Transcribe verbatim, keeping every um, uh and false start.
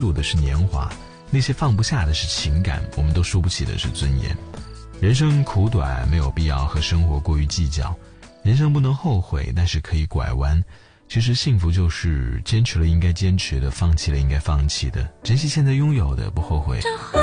住的是年华，那些放不下的是情感，我们都输不起的是尊严。人生苦短，没有必要和生活过于计较。人生不能后悔，但是可以拐弯。其实幸福就是坚持了应该坚持的，放弃了应该放弃的，珍惜现在拥有的，不后悔。